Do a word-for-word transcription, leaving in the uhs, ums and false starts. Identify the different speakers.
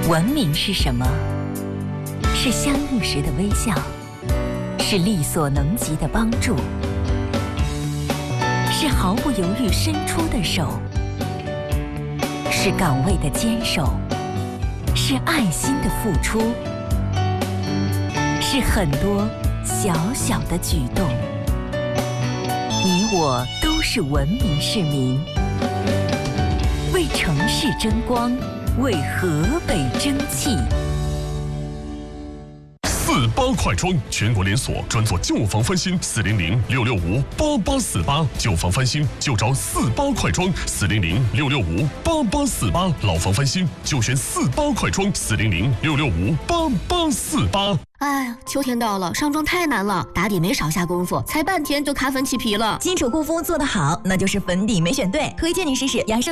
Speaker 1: 文明是什么？是相遇时的微笑，是力所能及的帮助，是毫不犹豫伸出的手，是岗位的坚守，是爱心的付出，是很多小小的举动。你我都是文明市民，为城市争光，为河北争气。
Speaker 2: 四八快装，全国连锁，专做旧房翻新，四零零六六五八八四八，旧房翻新就找四八快装，四零零六六五八八四八，老房翻新就选四八快装，四零零六六五八八四八。
Speaker 3: 哎呀，秋天到了，上妆太难了，打底没少下功夫，才半天就卡粉起皮了。
Speaker 4: 基础护肤做得好，那就是粉底没选对，推荐你试试养生。